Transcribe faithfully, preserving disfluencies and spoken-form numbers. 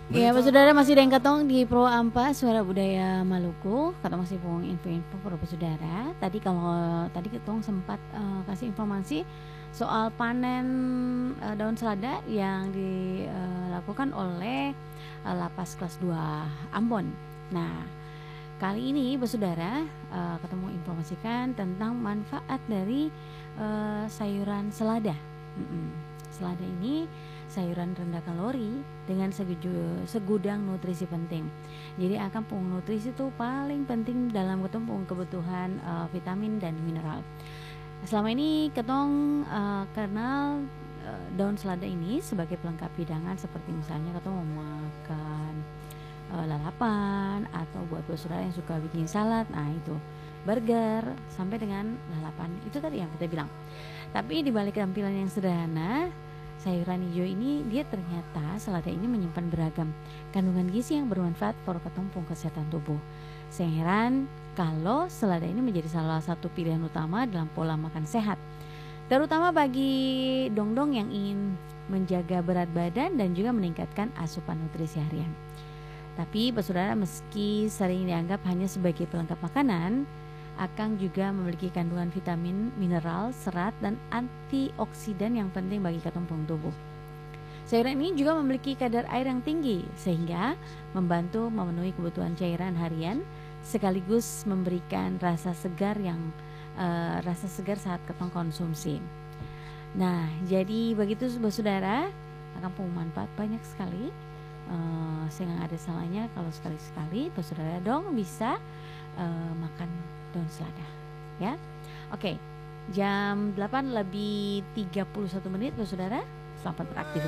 Ya, Pak Saudara masih dengan katong di Pro Ampa Suara Budaya Maluku. Katong masih pung info-info Pro Pak Saudara. Tadi kalau tadi katong sempat uh, kasih informasi soal panen uh, daun selada yang dilakukan oleh uh, Lapas kelas dua Ambon. Nah, kali ini Pak Saudara uh, ketemu informasikan tentang manfaat dari uh, sayuran selada. Mm-mm. Selada ini sayuran rendah kalori dengan seguju, segudang nutrisi penting. Jadi akan pung nutrisi itu paling penting dalam ketemu kebutuhan uh, vitamin dan mineral. Selama ini ketong uh, kenal uh, daun selada ini sebagai pelengkap hidangan, seperti misalnya ketong mau makan uh, lalapan atau buat saudara yang suka bikin salad, nah itu burger sampai dengan lalapan itu tadi yang kita bilang. Tapi di balik tampilan yang sederhana, sayuran hijau ini dia ternyata selada ini menyimpan beragam kandungan gizi yang bermanfaat untuk ketumpung kesehatan tubuh. Saya heran kalau selada ini menjadi salah satu pilihan utama dalam pola makan sehat, terutama bagi dongdong yang ingin menjaga berat badan dan juga meningkatkan asupan nutrisi harian. Tapi saudara, meski sering dianggap hanya sebagai pelengkap makanan, akang juga memiliki kandungan vitamin, mineral, serat, dan antioksidan yang penting bagi ketumpung tubuh. Sayuran ini juga memiliki kadar air yang tinggi sehingga membantu memenuhi kebutuhan cairan harian sekaligus memberikan rasa segar yang uh, rasa segar saat ketong konsumsi. Nah, jadi begitu saudara, akan punya manfaat banyak sekali. Uh, saya nggak ada salahnya kalau sekali-sekali saudara dong bisa uh, makan daun selada, ya. Oke, jam delapan lebih tiga puluh satu menit saudara. Selamat beraktivitas.